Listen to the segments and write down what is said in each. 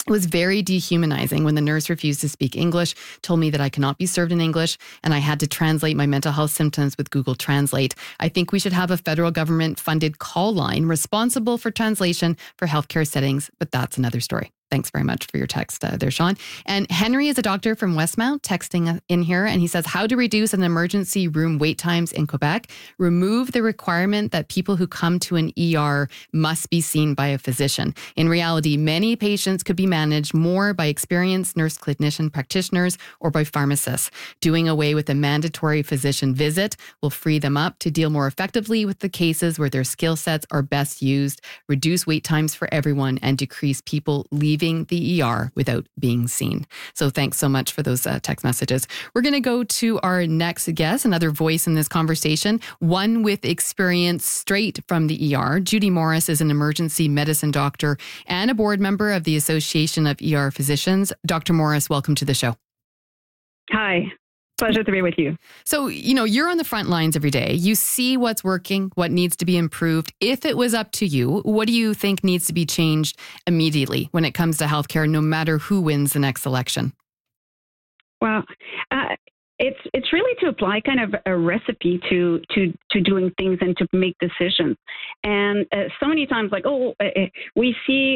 It was very dehumanizing when the nurse refused to speak English, told me that I cannot be served in English, and I had to translate my mental health symptoms with Google Translate. I think we should have a federal government-funded call line responsible for translation for healthcare settings, but that's another story. Thanks very much for your text there, Sean. And Henry is a doctor from Westmount texting in here, and he says, how to reduce an emergency room wait times in Quebec. Remove the requirement that people who come to an ER must be seen by a physician. In reality, many patients could be managed more by experienced nurse clinician practitioners or by pharmacists. Doing away with a mandatory physician visit will free them up to deal more effectively with the cases where their skill sets are best used, reduce wait times for everyone, and decrease people leaving the ER without being seen. So thanks so much for those text messages. We're going to go to our next guest, another voice in this conversation, one with experience straight from the ER. Judy Morris is an emergency medicine doctor and a board member of the Association of ER Physicians. Dr. Morris, welcome to the show. Hi. Pleasure to be with you. So, you're on the front lines every day. You see what's working, what needs to be improved. If it was up to you, what do you think needs to be changed immediately when it comes to healthcare, no matter who wins the next election? Well, it's really to apply kind of a recipe to doing things and to make decisions. And so many times, we see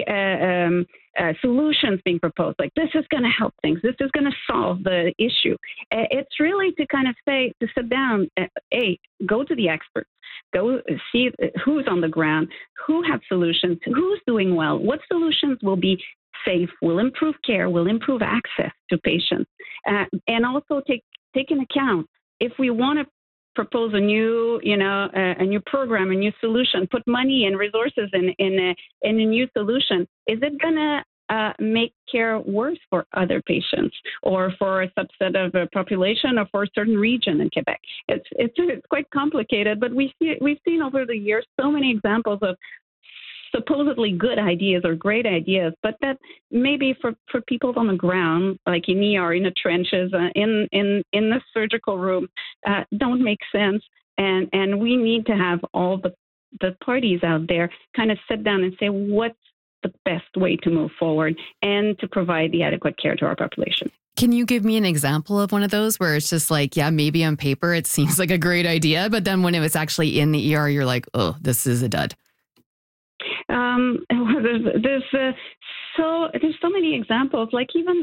solutions being proposed, like this is going to help things, this is going to solve the issue. It's really to kind of say, to sit down, go to the experts, go see who's on the ground, who have solutions, who's doing well, what solutions will be safe, will improve care, will improve access to patients, and also take into account if we want to propose a new, a new program, a new solution, put money and resources in a new solution. Is it going to make care worse for other patients or for a subset of a population or for a certain region in Quebec? It's quite complicated, but we've seen over the years so many examples of supposedly good ideas or great ideas, but that maybe for people on the ground, like in ER, in the trenches, in the surgical room, don't make sense. And we need to have all the parties out there kind of sit down and say, what's the best way to move forward and to provide the adequate care to our population. Can you give me an example of one of those where it's just like, yeah, maybe on paper it seems like a great idea, but then when it was actually in the ER, you're like, oh, this is a dud? There's so many examples, like even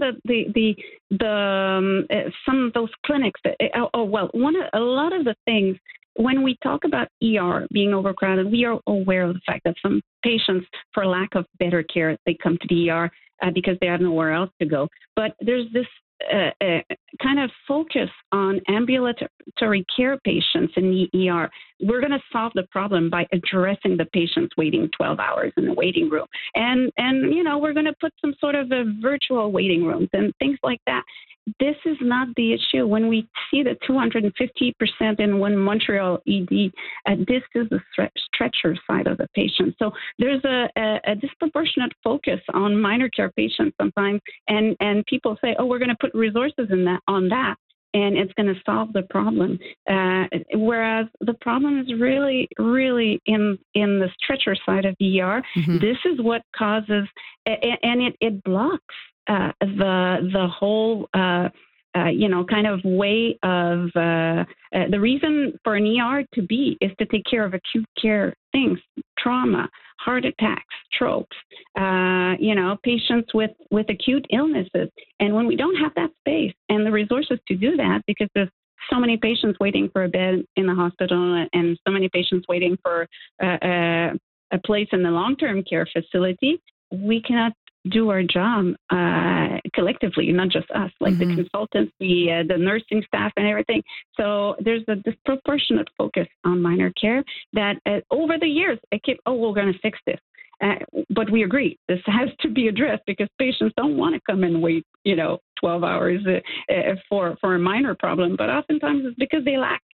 some of those clinics. A lot of the things, when we talk about ER being overcrowded, we are aware of the fact that some patients, for lack of better care, they come to the ER because they have nowhere else to go. But there's this kind of focus on ambulatory care patients in the ER. We're going to solve the problem by addressing the patients waiting 12 hours in the waiting room. And we're going to put some sort of a virtual waiting rooms and things like that. This is not the issue. When we see the 250% in one Montreal ED, this is the stretcher side of the patient. So there's a disproportionate focus on minor care patients sometimes, and people say, oh, we're going to put resources on that, and it's going to solve the problem. Whereas the problem is really, really in the stretcher side of the ER. Mm-hmm. This is what causes, and it blocks the whole, kind of way of the reason for an ER to be is to take care of acute care things, trauma, heart attacks, strokes, patients with acute illnesses. And when we don't have that space and the resources to do that, because there's so many patients waiting for a bed in the hospital and so many patients waiting for a place in the long-term care facility, we cannot do our job collectively, not just us, like mm-hmm. the consultants, the nursing staff and everything. So there's a disproportionate focus on minor care that over the years, we're going to fix this. But we agree, this has to be addressed because patients don't want to come and wait, 12 hours for a minor problem. But oftentimes it's because they lack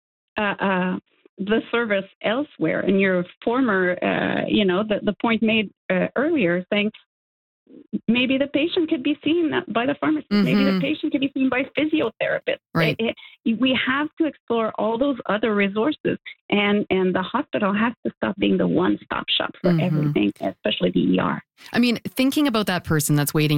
the service elsewhere. And your former, the point made earlier saying, maybe the patient could be seen by the pharmacist. Mm-hmm. Maybe the patient could be seen by physiotherapists. Right. We have to explore all those other resources, and the hospital has to stop being the one-stop shop for mm-hmm. everything, especially the ER. I mean, thinking about that person that's waiting